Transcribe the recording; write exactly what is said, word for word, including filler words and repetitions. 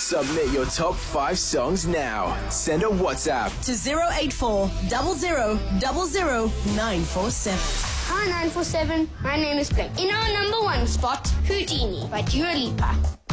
Submit your top five songs now. Send a WhatsApp to zero eight four zero zero zero zero nine four seven. Hi nine four seven, my name is Blake. In our number one spot, Houdini by Dua Lipa.